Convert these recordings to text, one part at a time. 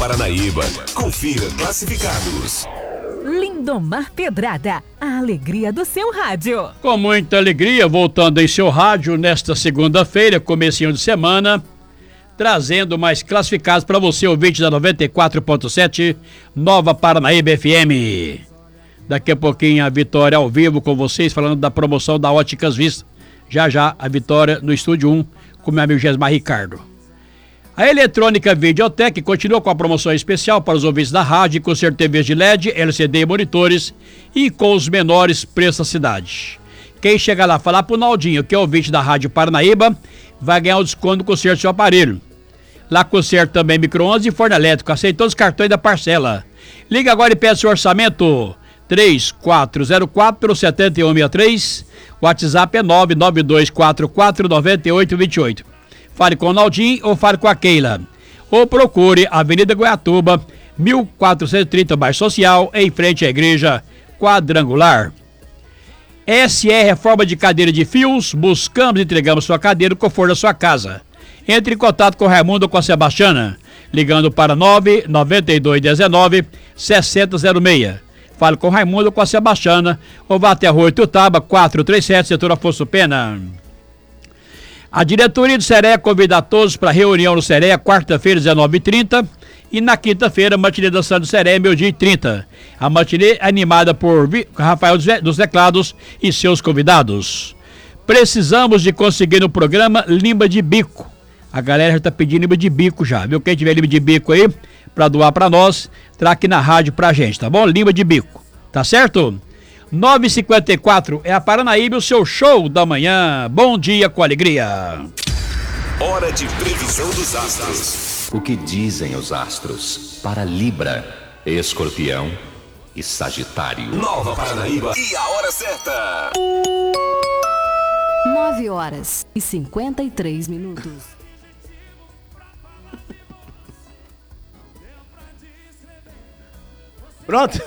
Paranaíba. Confira classificados. Lindomar Pedrada, a alegria do seu rádio. Com muita alegria, voltando em seu rádio nesta segunda-feira, comecinho de semana, trazendo mais classificados para você, ouvinte da 94.7, Nova Paranaíba FM. Daqui a pouquinho a Vitória ao vivo com vocês, falando da promoção da Óticas Vista. Já a Vitória no Estúdio 1, com meu amigo Gesmar Ricardo. A Eletrônica Videotec continua com a promoção especial para os ouvintes da rádio, com TVs de LED, LCD e monitores, e com os menores preços da cidade. Quem chegar lá falar pro Naldinho, que é ouvinte da Rádio Paranaíba, vai ganhar um desconto no conserto do seu aparelho. Lá conserta também micro-ondas e forno elétrico, aceita todos os cartões da parcela. Liga agora e peça seu orçamento, 3404-7163, o WhatsApp é 992449828. Fale com o Naldinho ou fale com a Keila. Ou procure Avenida Goiatuba, 1430, bairro Social, em frente à Igreja Quadrangular. SR Reforma de Cadeira de Fios, buscamos e entregamos sua cadeira no conforto da sua casa. Entre em contato com o Raimundo ou com a Sebastiana, ligando para 99219-6006. Fale com o Raimundo ou com a Sebastiana, ou vá até a Rua Itutaba, 437, setor Afonso Pena. A diretoria do Sereia convida a todos para a reunião no Sereia, quarta-feira, 19h30, e na quinta-feira, matinê dançando do Sereia, meio-dia e 30. A matinê animada por Rafael dos Teclados e seus convidados. Precisamos de conseguir no programa limba de bico. A galera já está pedindo limba de bico já, viu? Quem tiver limba de bico aí, para doar para nós, traz aqui na rádio pra gente, tá bom? Limba de bico, tá certo? 9h54 é a Paranaíba, o seu show da manhã. Bom dia com alegria. Hora de previsão dos astros. O que dizem os astros para Libra, Escorpião e Sagitário? Nova Paranaíba e a hora certa. 9h53. Pronto?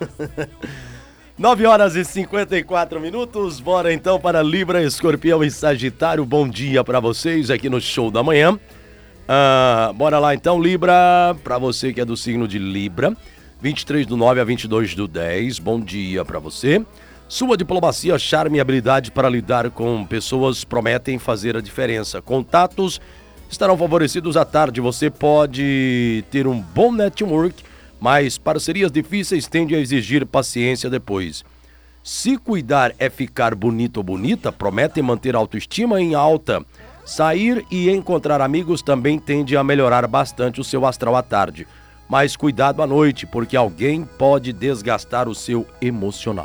9h54. Bora então para Libra, Escorpião e Sagitário. Bom dia para vocês aqui no Show da Manhã. Bora lá então, Libra, para você que é do signo de Libra, 23/9 a 22/10. Bom dia para você. Sua diplomacia, charme e habilidade para lidar com pessoas prometem fazer a diferença. Contatos estarão favorecidos à tarde. Você pode ter um bom network, mas parcerias difíceis tendem a exigir paciência depois. Se cuidar é ficar bonito ou bonita, prometem manter a autoestima em alta. Sair e encontrar amigos também tende a melhorar bastante o seu astral à tarde. Mas cuidado à noite, porque alguém pode desgastar o seu emocional.